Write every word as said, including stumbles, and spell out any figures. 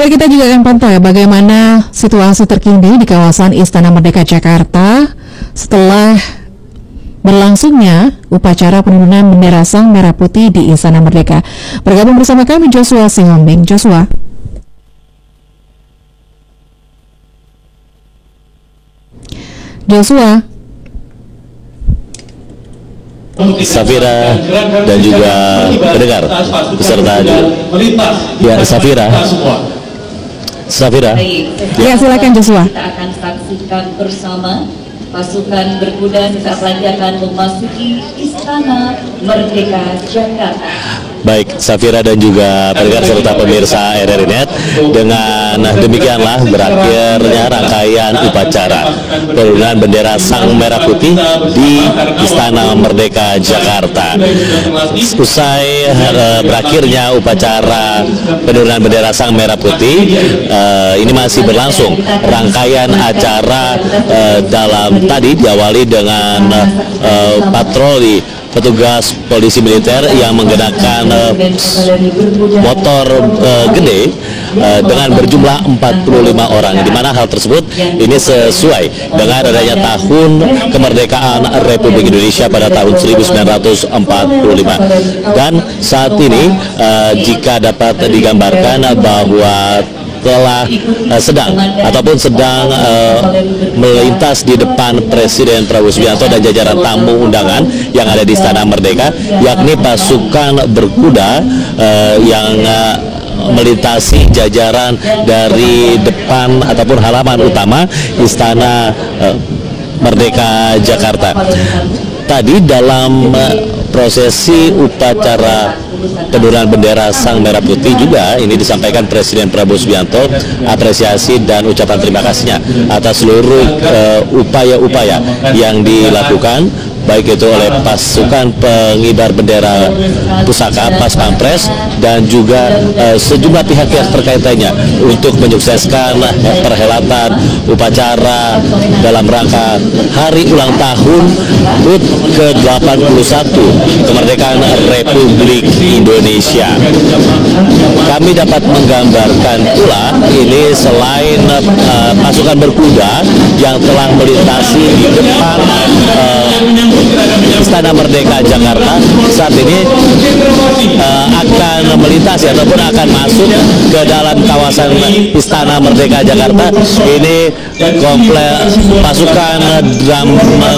Saudara, kita juga akan pantau ya bagaimana situasi terkini di kawasan Istana Merdeka Jakarta setelah berlangsungnya upacara penurunan bendera Sang Merah Putih di Istana Merdeka. Bergabung bersama kami Joshua Sihombing. Joshua. Joshua. Safira dan juga pendengar beserta juga. Ya, Safira. Safira. Ya, silakan Joshua. Kita akan saksikan bersama pasukan berkuda saat lagi akan memasuki Istana Merdeka Jakarta. Baik, Safira dan juga pendengar serta pemirsa R R I Net, dengan demikianlah berakhirnya rangkaian upacara penurunan bendera Sang Merah Putih di Istana Merdeka Jakarta. Usai uh, berakhirnya upacara penurunan bendera Sang Merah Putih, uh, ini masih berlangsung rangkaian acara uh, dalam tadi diawali dengan uh, patroli petugas polisi militer yang menggunakan uh, motor uh, gede uh, dengan berjumlah empat puluh lima orang, di mana hal tersebut ini sesuai dengan adanya tahun kemerdekaan Republik Indonesia pada tahun seribu sembilan ratus empat puluh lima. Dan saat ini uh, jika dapat digambarkan bahwa telah uh, sedang ataupun sedang uh, melintas di depan Presiden Prabowo Subianto dan jajaran tamu undangan yang ada di Istana Merdeka, yakni pasukan berkuda uh, yang uh, melintasi jajaran dari depan ataupun halaman utama Istana uh, Merdeka Jakarta. Tadi dalam uh, prosesi upacara penurunan bendera Sang Merah Putih juga ini disampaikan Presiden Prabowo Subianto apresiasi dan ucapan terima kasihnya atas seluruh upaya-upaya uh, yang dilakukan, baik itu oleh pasukan pengibar bendera pusaka Pas Pampres dan juga uh, sejumlah pihak yang terkait lainnya untuk menyukseskan uh, perhelatan upacara dalam rangka hari ulang tahun H U T ke delapan puluh satu kemerdekaan Republik Indonesia. Kami dapat menggambarkan pula ini selain uh, pasukan berkuda yang telah melintasi di depan uh, Istana Merdeka Jakarta, saat ini uh, akan melintasi ataupun akan masuk ke dalam kawasan Istana Merdeka Jakarta. Ini komplek pasukan drum